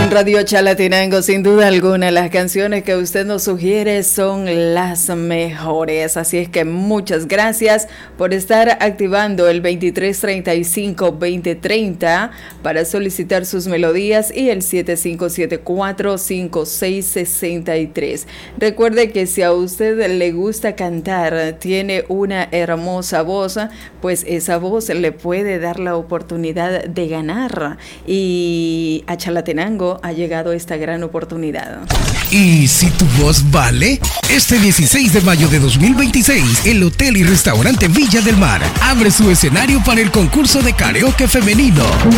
en Radio Chalatenango, sin duda alguna, las canciones que usted nos sugiere son las mejores. Así es que muchas gracias por estar activando el 2335-2030 para solicitar sus melodías y el 7574-5663. Recuerde que si a usted le gusta cantar, tiene una hermosa voz, pues esa voz le puede dar la oportunidad de ganar. Y a Chalatenango ha llegado esta gran oportunidad. ¿Y si tu voz vale? Este 16 de mayo de 2026, el Hotel y Restaurante Villa del Mar abre su escenario para el concurso de karaoke femenino.